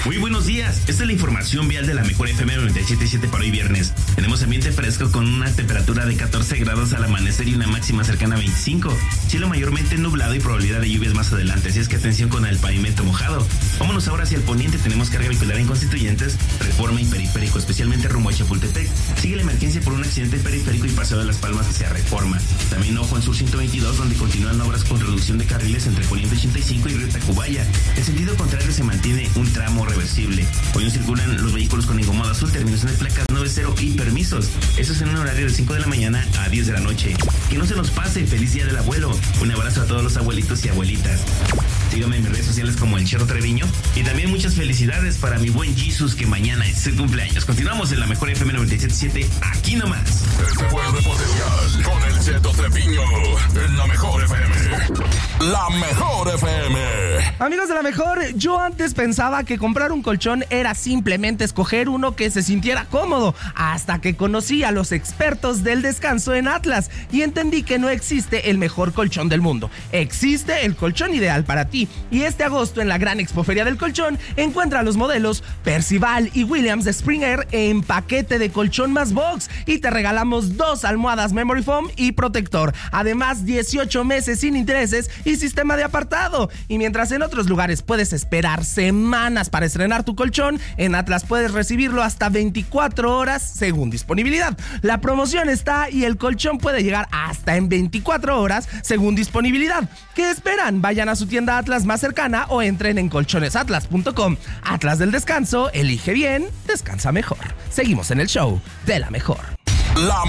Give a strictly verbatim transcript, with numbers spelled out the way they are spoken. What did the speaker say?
Muy buenos días, esta es la información vial de la mejor F M noventa y siete punto siete para hoy viernes. Tenemos ambiente fresco con una temperatura de catorce grados al amanecer y una máxima cercana a veinticinco. Cielo mayormente nublado y probabilidad de lluvias más adelante, así es que atención con el pavimento mojado. Vámonos ahora hacia el poniente, tenemos carga vehicular en Constituyentes, Reforma y Periférico, especialmente rumbo a Chapultepec. Sigue la emergencia por un accidente en Periférico y Paseo de las Palmas hacia Reforma. También ojo en Sur ciento veintidós, donde continúan obras con reducción de carriles entre Poniente ochenta y cinco y Río Tacubaya. En sentido contrario se mantiene un tramo reversible. Hoy no circulan los vehículos con engomado azul, terminación de placas noventa y permisos. Eso es en un horario de cinco de la mañana a diez de la noche. Que no se nos pase, feliz día del abuelo. Un abrazo a todos los abuelitos y abuelitas. Síganme en mis redes sociales como el Chero Treviño. Y también muchas felicidades para mi buen Jesus, que mañana es su cumpleaños. Continuamos en la mejor F M noventa y siete punto siete, aquí nomás. Este fue el Reporterial con el Chero Treviño en la mejor F M. La mejor F M. Amigos de la mejor, yo antes pensaba que comprar un colchón era simplemente escoger uno que se sintiera cómodo, hasta que conocí a los expertos del descanso en Atlas y entendí que no existe el mejor colchón del mundo. Existe el colchón ideal para ti, y este agosto en la gran expoferia del colchón encuentra los modelos Percival y Williams de Spring Air en paquete de colchón más box, y te regalamos dos almohadas Memory Foam y protector, además dieciocho meses sin intereses y sistema de apartado. Y mientras en otros lugares puedes esperar semanas para estrenar tu colchón, en Atlas puedes recibirlo hasta veinticuatro horas según disponibilidad. La promoción está y el colchón puede llegar hasta en veinticuatro horas según disponibilidad. ¿Qué esperan? Vayan a su tienda Atlas más cercana o entren en colchones atlas punto com. Atlas del descanso, elige bien, descansa mejor. Seguimos en el show de la mejor. La